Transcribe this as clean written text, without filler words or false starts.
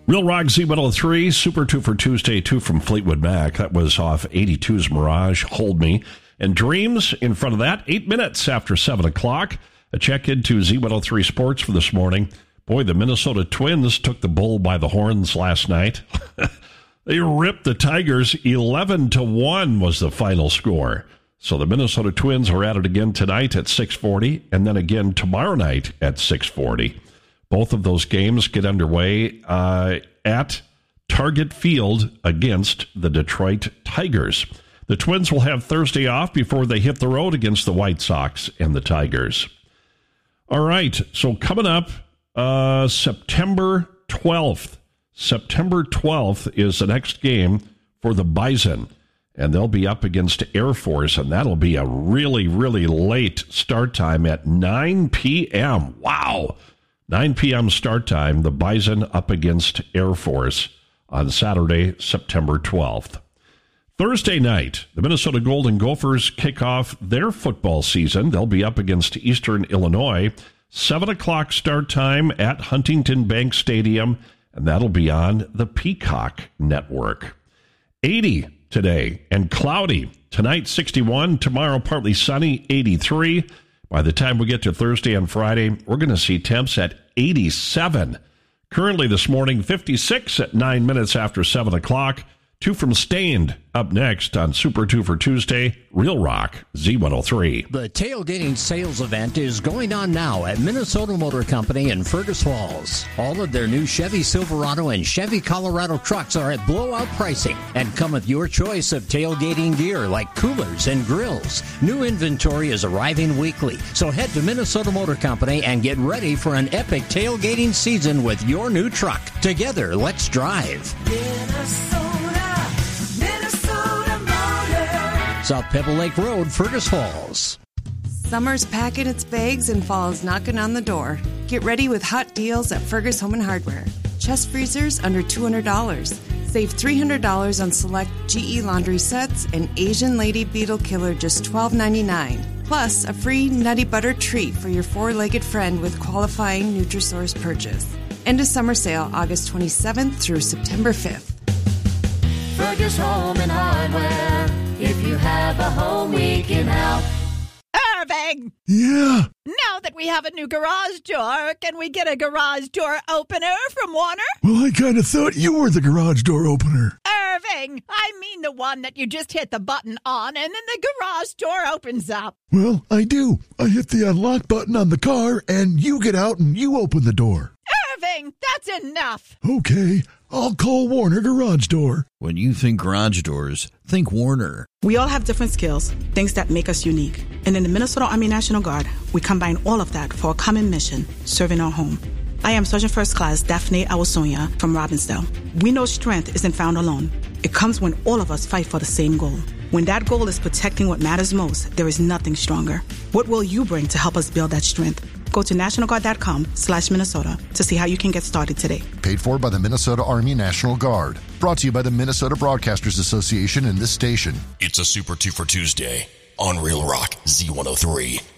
Real Rock Z103, Super 2 for Tuesday, 2 from Fleetwood Mac. That was off 82's Mirage, Hold Me. And Dreams in front of that, 8 minutes after 7 o'clock. A check into Z103 Sports for this morning. Boy, the Minnesota Twins took the bull by the horns last night. They ripped the Tigers. 11-1 was the final score. So the Minnesota Twins are at it again tonight at 6:40, and then again tomorrow night at 6:40. Both of those games get underway at Target Field against the Detroit Tigers. The Twins will have Thursday off before they hit the road against the White Sox and the Tigers. All right, so coming up, September 12th. September 12th is the next game for the Bison, and they'll be up against Air Force, and that'll be a really, really late start time at 9 p.m. Wow! 9 p.m. start time, the Bison up against Air Force on Saturday, September 12th. Thursday night, the Minnesota Golden Gophers kick off their football season. They'll be up against Eastern Illinois. 7 o'clock start time at Huntington Bank Stadium, and that'll be on the Peacock Network. 80 today and cloudy. Tonight, 61. Tomorrow, partly sunny, 83. By the time we get to Thursday and Friday, we're going to see temps at 87. Currently this morning, 56 at 9 minutes after 7 o'clock. 2 from Stained up next on Super 2 for Tuesday, Real Rock Z103. The tailgating sales event is going on now at Minnesota Motor Company in Fergus Falls. All of their new Chevy Silverado and Chevy Colorado trucks are at blowout pricing and come with your choice of tailgating gear like coolers and grills. New inventory is arriving weekly, so head to Minnesota Motor Company and get ready for an epic tailgating season with your new truck. Together, let's drive. South Pebble Lake Road, Fergus Falls. Summer's packing its bags and fall is knocking on the door. Get ready with hot deals at Fergus Home and Hardware. Chest freezers under $200. Save $300 on select GE laundry sets and Asian Lady Beetle Killer just $12.99. Plus, a free Nutty Butter treat for your four-legged friend with qualifying Nutrisource purchase. End of summer sale August 27th through September 5th. Fergus Home and Hardware. If you have a home, we can help. Irving! Yeah? Now that we have a new garage door, can we get a garage door opener from Warner? Well, I kind of thought you were the garage door opener. Irving! I mean the one that you just hit the button on and then the garage door opens up. Well, I do. I hit the unlock button on the car and you get out and you open the door. Irving, that's enough. Okay, I'll call Warner Garage Door. When you think garage doors, think Warner. We all have different skills, things that make us unique. And in the Minnesota Army National Guard, we combine all of that for a common mission, serving our home. I am Sergeant First Class Daphne Awasonia from Robbinsdale. We know strength isn't found alone. It comes when all of us fight for the same goal. When that goal is protecting what matters most, there is nothing stronger. What will you bring to help us build that strength? Go to nationalguard.com/Minnesota to see how you can get started today. Paid for by the Minnesota Army National Guard. Brought to you by the Minnesota Broadcasters Association and this station. It's a Super 2 for Tuesday on Real Rock Z103.